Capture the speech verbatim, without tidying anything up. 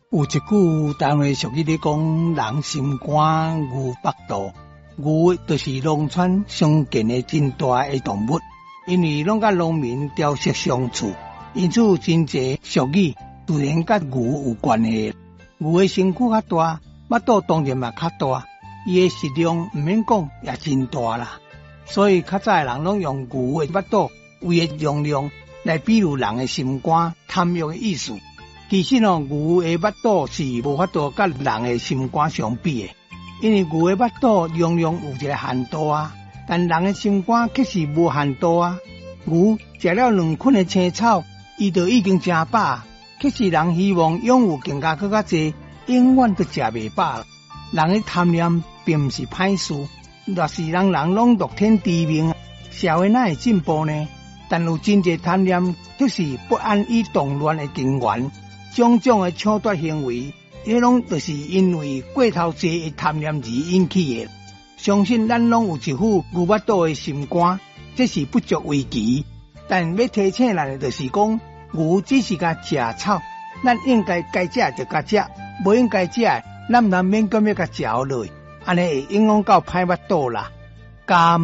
有一句台湾俗语咧讲，人心肝，牛腹肚。牛就是农村常见的真大的动物，因为拢甲农民朝夕相处，因此真侪俗语自然甲牛有关系。牛的身躯较大，腹肚当然嘛较大，伊的食量毋免讲也真大啦。所以较早的人拢用牛的腹肚胃的容量来比喻人的心肝贪欲的意思。其实哦，牛的腹肚是无法度甲人的心肝相比的，因为牛的腹肚容量有一个限度啊，但人的心肝却是无限度啊。牛食了两捆的青草，伊就已经真饱，却是人希望拥有更加更加多，永远都食袂饱了。人的贪念并不是歹事，若是人人拢乐天知命，社会哪会进步呢？但有真侪贪念，就是不安于动乱的根源。种种的抢夺行为，迄拢就是因为过头济的贪念而引起的。相信咱拢有一副牛腹肚的心肝，这是不足为奇。但要提醒咱的就是讲，牛只是甲食草，咱应该该食就该食，不应该食，咱难免咁要甲食落，安尼会影响到歹腹肚啦。